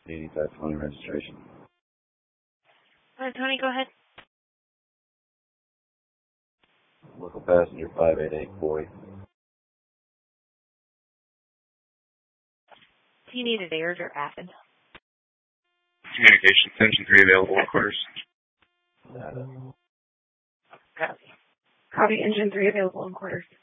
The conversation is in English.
8520 registration. Tony, go ahead. Local passenger 58840. Do you need it aired or rapid? Communications, engine 3 available in quarters. Nada. Copy. Engine 3 available in quarters.